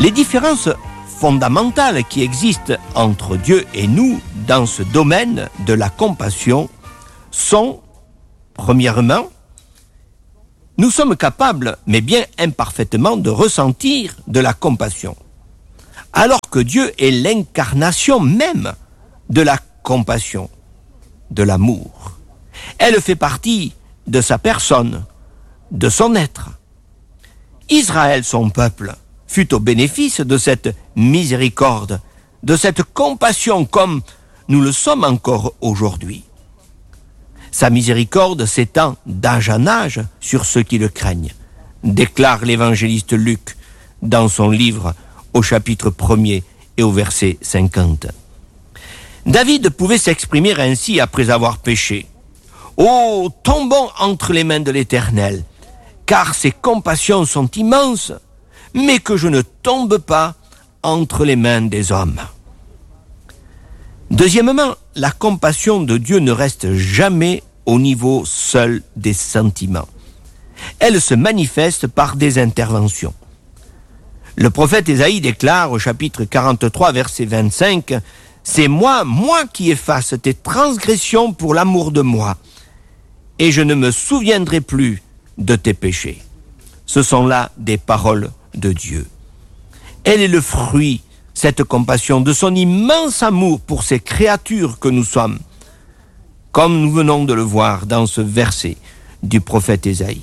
Les différences fondamentales qui existent entre Dieu et nous dans ce domaine de la compassion sont, premièrement, nous sommes capables, mais bien imparfaitement, de ressentir de la compassion, alors que Dieu est l'incarnation même de la compassion, de l'amour. Elle fait partie de sa personne, de son être. Israël, son peuple, fut au bénéfice de cette miséricorde, de cette compassion comme nous le sommes encore aujourd'hui. Sa miséricorde s'étend d'âge en âge sur ceux qui le craignent, déclare l'évangéliste Luc dans son livre au chapitre 1er et au verset 50. David pouvait s'exprimer ainsi après avoir péché. « Oh, tombons entre les mains de l'Éternel, car ses compassions sont immenses, mais que je ne tombe pas entre les mains des hommes. » Deuxièmement, la compassion de Dieu ne reste jamais au niveau seul des sentiments. Elle se manifeste par des interventions. Le prophète Ésaïe déclare au chapitre 43, verset 25, « C'est moi qui efface tes transgressions pour l'amour de moi, et je ne me souviendrai plus de tes péchés. » Ce sont là des paroles de Dieu. Elle est le fruit, cette compassion, de son immense amour pour ces créatures que nous sommes, comme nous venons de le voir dans ce verset du prophète Ésaïe.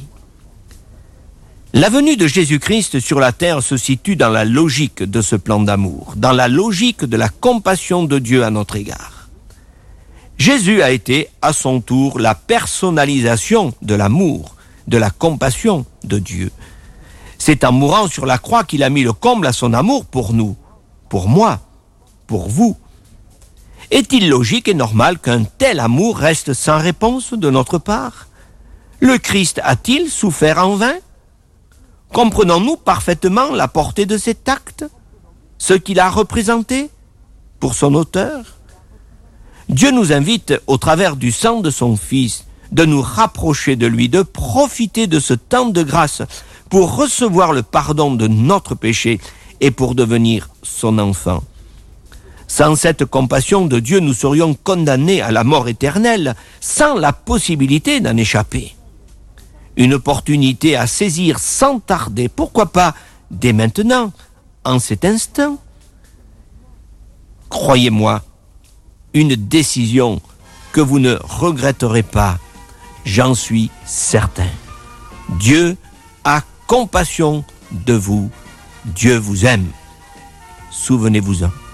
La venue de Jésus-Christ sur la terre se situe dans la logique de ce plan d'amour, dans la logique de la compassion de Dieu à notre égard. Jésus a été, à son tour, la personnalisation de l'amour, de la compassion de Dieu. C'est en mourant sur la croix qu'il a mis le comble à son amour pour nous, pour moi, pour vous. Est-il logique et normal qu'un tel amour reste sans réponse de notre part? Le Christ a-t-il souffert en vain? Comprenons-nous parfaitement la portée de cet acte, ce qu'il a représenté pour son auteur? Dieu nous invite, au travers du sang de son Fils, de nous rapprocher de lui, de profiter de ce temps de grâce pour recevoir le pardon de notre péché et pour devenir son enfant. Sans cette compassion de Dieu, nous serions condamnés à la mort éternelle, sans la possibilité d'en échapper. Une opportunité à saisir sans tarder, pourquoi pas dès maintenant, en cet instant. Croyez-moi, une décision que vous ne regretterez pas, j'en suis certain. Dieu a compassion de vous, Dieu vous aime. Souvenez-vous-en.